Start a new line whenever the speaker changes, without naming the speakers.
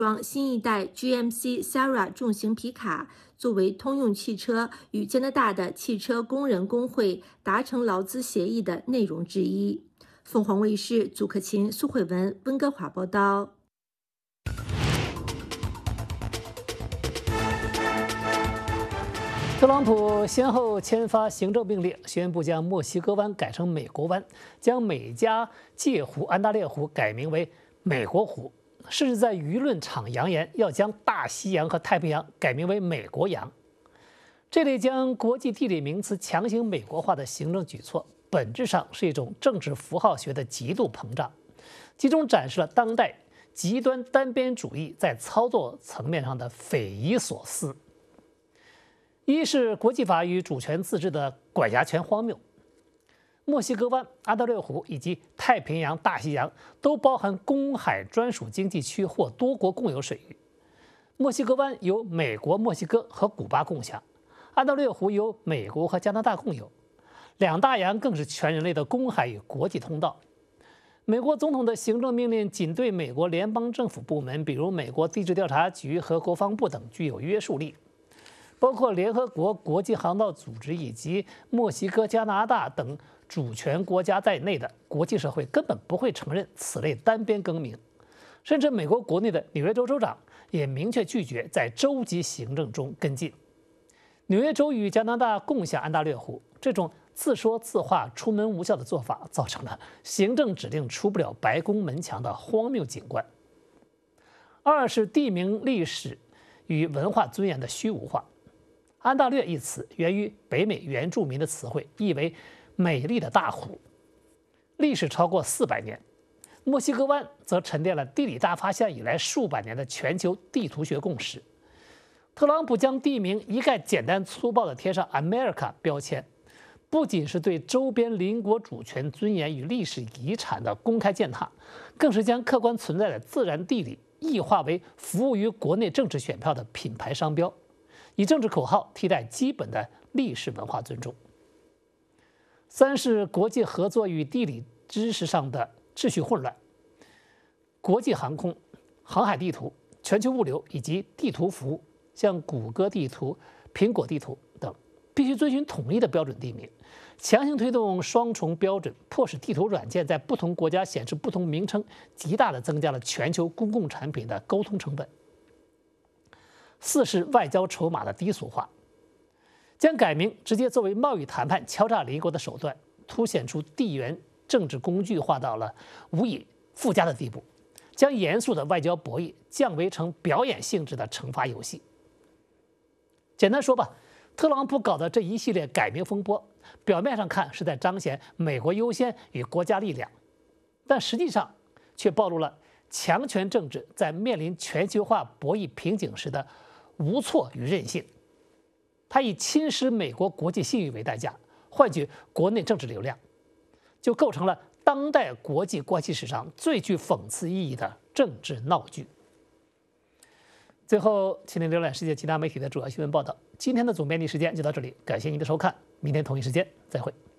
装新一代 GMC Sierra 重型皮卡，作为通用汽车与加拿大的汽车工人工会达成劳资协议的内容之一。凤凰卫视祖克勤、苏慧文、温哥华报道。
特朗普先后签发行政命令，宣布将墨西哥湾改成美国湾，将美加界湖安大略湖改名为美国湖，甚至在舆论场扬言要将大西洋和太平洋改名为美国洋。这类将国际地理名词强行美国化的行政举措，本质上是一种政治符号学的极度膨胀，集中展示了当代极端单边主义在操作层面上的匪夷所思。一是国际法与主权自治的管辖权荒谬。墨西哥湾、安大略湖以及太平洋、大西洋都包含公海专属经济区或多国共有水域。墨西哥湾由美国、墨西哥和古巴共享，安大略湖由美国和加拿大共有。两大洋更是全人类的公海与国际通道。美国总统的行政命令仅对美国联邦政府部门，比如美国地质调查局和国防部等具有约束力。包括联合国国际航道组织以及墨西哥、加拿大等主权国家在内的国际社会根本不会承认此类单边更名，甚至美国国内的纽约州州长也明确拒绝在州级行政中跟进。纽约州与加拿大共享安大略湖，这种自说自话、出门无效的做法，造成了行政指令出不了白宫门墙的荒谬景观。二是地名历史与文化尊严的虚无化。安大略一词源于北美原住民的词汇，意为美丽的大湖，历史超过400年。墨西哥湾则沉淀了地理大发现以来数百年的全球地图学共识。特朗普将地名一概简单粗暴地贴上 America 标签，不仅是对周边邻国主权尊严与历史遗产的公开践踏，更是将客观存在的自然地理异化为服务于国内政治选票的品牌商标，以政治口号替代基本的历史文化尊重。三是国际合作与地理知识上的秩序混乱。国际航空、航海地图、全球物流以及地图服务，像谷歌地图、苹果地图等，必须遵循统一的标准地名，强行推动双重标准，迫使地图软件在不同国家显示不同名称，极大地增加了全球公共产品的沟通成本。四是外交筹码的低俗化，将改名直接作为贸易谈判敲诈邻国的手段，凸显出地缘政治工具化到了无以复加的地步，将严肃的外交博弈降为成表演性质的惩罚游戏。简单说吧，特朗普搞的这一系列改名风波，表面上看是在彰显美国优先与国家力量，但实际上却暴露了强权政治在面临全球化博弈瓶颈时的无措与任性。他以侵蚀美国国际信誉为代价，换取国内政治流量，就构成了当代国际关系史上最具讽刺意义的政治闹剧。最后，请您浏览世界其他媒体的主要新闻报道。今天的总编辑时间就到这里，感谢您的收看，明天同一时间再会。